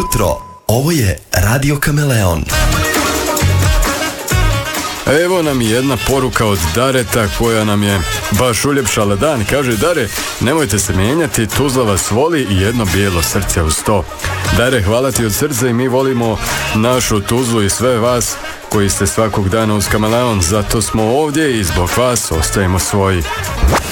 jutro. Ovo je Radio Kameleon. Evo nam jedna poruka od Dareta koja nam je baš uljepšala dan. Kaže: Dare, nemojte se mijenjati, Tuzla vas voli i jedno bijelo srce uz to. Dare, hvala ti od srca i mi volimo našu Tuzlu i sve vas koji ste svakog dana uz Kameleon. Zato smo ovdje i zbog vas ostajemo svoji.